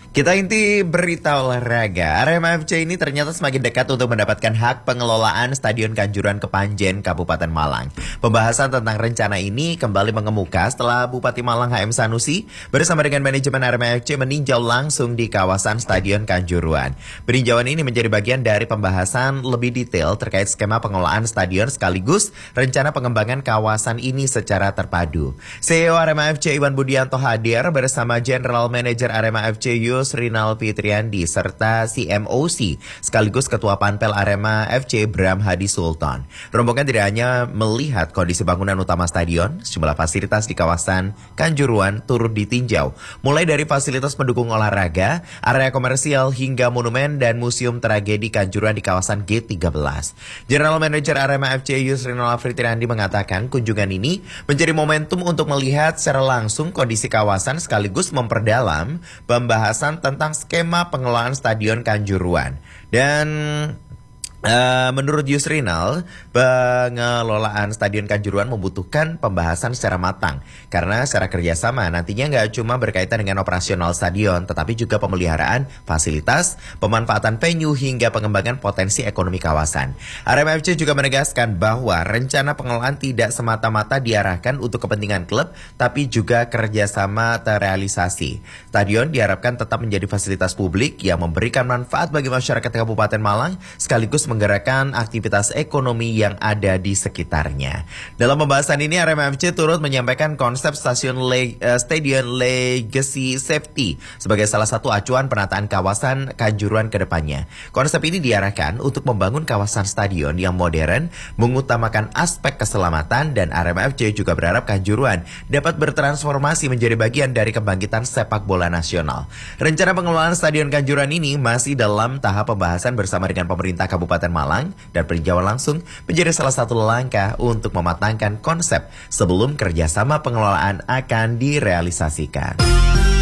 Kita inti berita olahraga. Arema FC ini ternyata semakin dekat untuk mendapatkan hak pengelolaan Stadion Kanjuruhan Kepanjen, Kabupaten Malang. Pembahasan tentang rencana ini kembali mengemuka setelah Bupati Malang HM Sanusi bersama dengan manajemen Arema FC meninjau langsung di kawasan Stadion Kanjuruhan. Peninjauan ini menjadi bagian dari pembahasan lebih detail terkait skema pengelolaan stadion sekaligus rencana pengembangan kawasan ini secara terpadu. CEO Arema FC Iwan Budianto hadir bersama General Manager Arema FC Yusrinal Fitriandi serta CMOC sekaligus Ketua Panpel Arema FC Bram Hadi Sultan. Rombongan tidak hanya melihat kondisi bangunan utama stadion, sejumlah fasilitas di kawasan Kanjuruhan turut ditinjau, mulai dari fasilitas pendukung olahraga, area komersial hingga monumen dan museum tragedi Kanjuruhan di kawasan G13. General Manager Arema FC Yusrinal Fitriandi mengatakan kunjungan ini menjadi momentum untuk melihat secara langsung kondisi kawasan sekaligus memperdalam pembahasan tentang skema pengelolaan Stadion Kanjuruhan. Dan menurut Yusrinal, pengelolaan Stadion Kanjuruhan membutuhkan pembahasan secara matang karena secara kerjasama nantinya nggak cuma berkaitan dengan operasional stadion, tetapi juga pemeliharaan fasilitas, pemanfaatan venue hingga pengembangan potensi ekonomi kawasan. Arema FC juga menegaskan bahwa rencana pengelolaan tidak semata-mata diarahkan untuk kepentingan klub, tapi juga kerjasama terrealisasi. Stadion diharapkan tetap menjadi fasilitas publik yang memberikan manfaat bagi masyarakat Kabupaten Malang sekaligus menggerakkan aktivitas ekonomi yang ada di sekitarnya. Dalam pembahasan ini, Arema FC turut menyampaikan konsep Stadion Legacy Safety sebagai salah satu acuan penataan kawasan Kanjuruhan ke depannya. Konsep ini diarahkan untuk membangun kawasan stadion yang modern, mengutamakan aspek keselamatan, dan Arema FC juga berharap Kanjuruhan dapat bertransformasi menjadi bagian dari kebangkitan sepak bola nasional. Rencana pengelolaan Stadion Kanjuruhan ini masih dalam tahap pembahasan bersama dengan pemerintah Kabupaten Malang, dan peninjauan langsung menjadi salah satu langkah untuk mematangkan konsep sebelum kerjasama pengelolaan akan direalisasikan.